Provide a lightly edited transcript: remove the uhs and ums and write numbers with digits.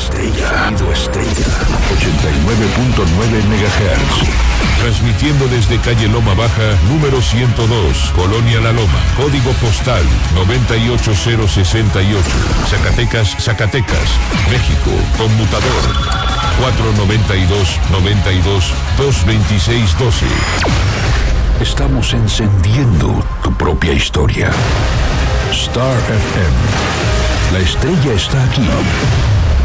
Estrella. 89.9 MHz. Transmitiendo desde calle Loma Baja, número 102, Colonia La Loma. Código postal 98068. Zacatecas, México. Conmutador 492-92-226-12. Estamos encendiendo tu propia historia. Star FM. La estrella está aquí.